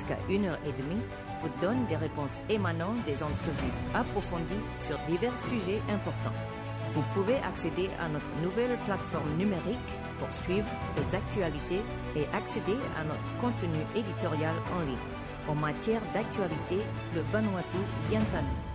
jusqu'à 1h30 vous donne des réponses émanant des entrevues approfondies sur divers sujets importants. Vous pouvez accéder à notre nouvelle plateforme numérique pour suivre les actualités et accéder à notre contenu éditorial en ligne. En matière d'actualité, le Vanuatu vient à nous.